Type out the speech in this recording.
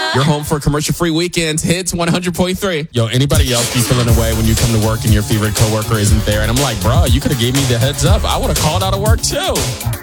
You're home for commercial-free weekends. Hits 100.3. Yo, anybody else be feeling away when you come to work and your favorite coworker isn't there? And I'm like, bro, you could have gave me the heads up. I would have called out of work too.